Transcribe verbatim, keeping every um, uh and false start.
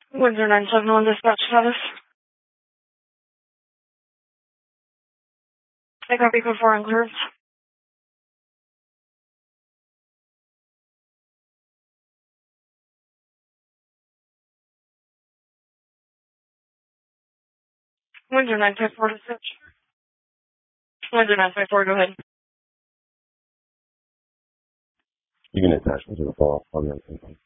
Windsor nine seven one dispatch status. I copy code four on clearance. Windsor nine five four dispatch. Windsor nine five four, go ahead. You can attach me to the fall. I'll be on the same phone.